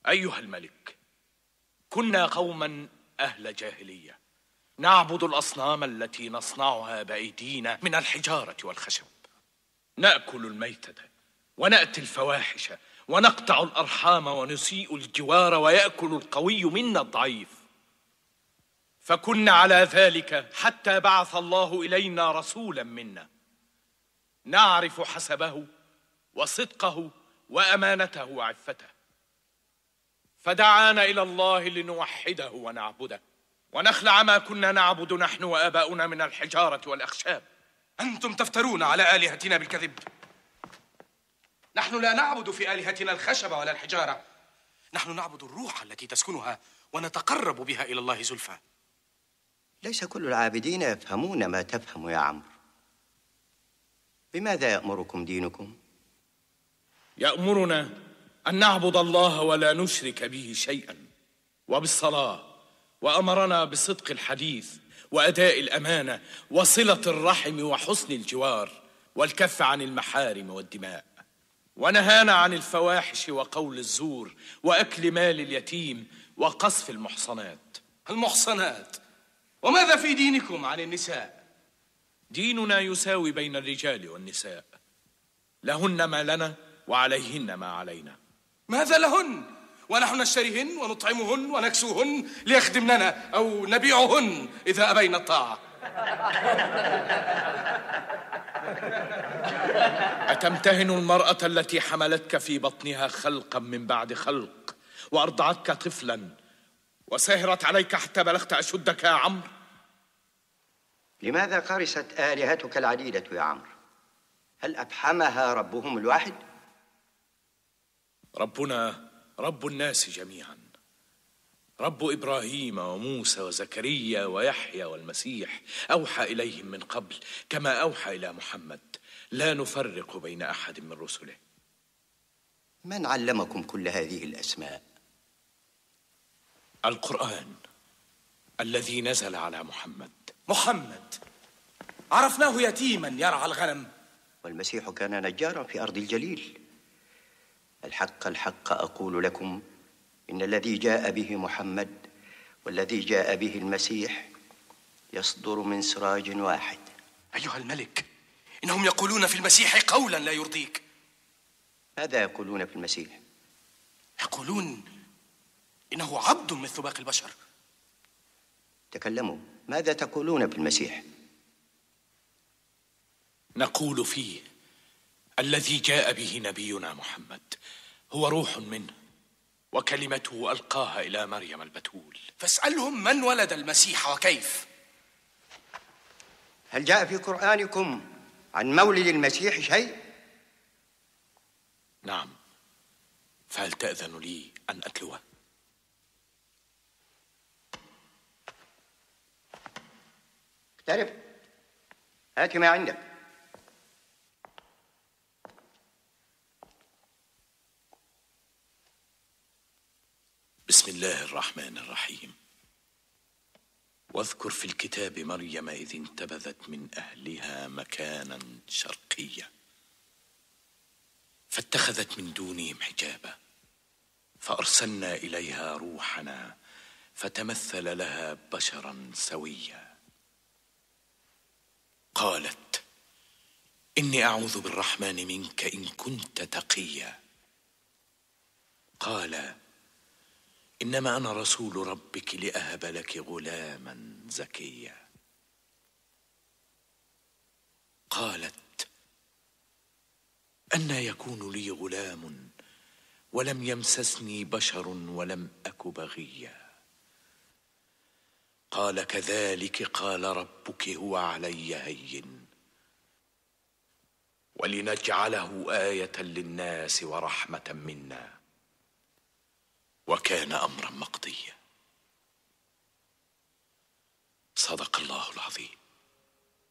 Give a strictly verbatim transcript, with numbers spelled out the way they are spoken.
أيها الملك، كنا قوما أهل جاهلية نعبد الأصنام التي نصنعها بأيدينا من الحجارة والخشب، نأكل الميتة ونأتي الفواحش ونقطع الأرحام ونسيء الجوار، ويأكل القوي منا الضعيف. فكنا على ذلك حتى بعث الله إلينا رسولا منا نعرف حسبه وصدقه وأمانته وعفته، فدعانا إلى الله لنوحده ونعبده ونخلع ما كنا نعبد نحن وآباؤنا من الحجارة والأخشاب. أنتم تفترون على آلهتنا بالكذب. نحن لا نعبد في آلهتنا الخشب ولا الحجارة، نحن نعبد الروح التي تسكنها ونتقرب بها إلى الله زلفى. ليس كل العابدين يفهمون ما تفهم يا عمرو. بماذا يأمركم دينكم؟ يأمرنا أن نعبد الله ولا نشرك به شيئا، وبالصلاة، وأمرنا بصدق الحديث وأداء الأمانة وصلة الرحم وحسن الجوار والكف عن المحارم والدماء، ونهانا عن الفواحش وقول الزور وأكل مال اليتيم وقذف المحصنات. المحصنات؟ وماذا في دينكم عن النساء؟ ديننا يساوي بين الرجال والنساء، لهن ما لنا وعليهن ما علينا. ماذا لهن ونحن نشتريهن ونطعمهن ونكسوهن ليخدمننا أو نبيعهن إذا أبينا الطاعة؟ أتمتهن المرأة التي حملتك في بطنها خلقا من بعد خلق وأرضعتك طفلا وسهرت عليك حتى بلغت أشدك يا عمرو؟ لماذا قرست آلهتك العديدة يا عمرو؟ هل أفحمها ربهم الواحد؟ ربنا رب الناس جميعا، رب إبراهيم وموسى وزكريا ويحيى والمسيح، أوحى إليهم من قبل كما أوحى إلى محمد، لا نفرق بين أحد من رسله. من علمكم كل هذه الأسماء؟ القرآن الذي نزل على محمد. محمد عرفناه يتيما يرعى الغنم، والمسيح كان نجارا في أرض الجليل. الحق الحق أقول لكم إن الذي جاء به محمد والذي جاء به المسيح يصدر من سراج واحد. أيها الملك، إنهم يقولون في المسيح قولا لا يرضيك. ماذا يقولون في المسيح؟ يقولون إنه عبد مثل باقي البشر. تكلموا، ماذا تقولون في المسيح؟ نقول فيه الذي جاء به نبينا محمد هو روح منه وكلمته ألقاها إلى مريم البتول. فاسألهم من ولد المسيح وكيف. هل جاء في قرآنكم عن مولد المسيح شيء؟ نعم، فهل تأذن لي أن أتلوه؟ اقترب، هات ما عندك. بسم الله الرحمن الرحيم. واذكر في الكتاب مريم إذ انتبذت من أهلها مكانا شرقيا فاتخذت من دونهم حجابا فأرسلنا إليها روحنا فتمثل لها بشرا سويا. قالت إني أعوذ بالرحمن منك إن كنت تقيا. قال إنما أنا رسول ربك لأهب لك غلاما زكيا. قالت أنى يكون لي غلام ولم يمسسني بشر ولم أك بغيا. قال كذلك قال ربك هو علي هين ولنجعله آية للناس ورحمة منا وكان أمرا مقضيا. صدق الله العظيم.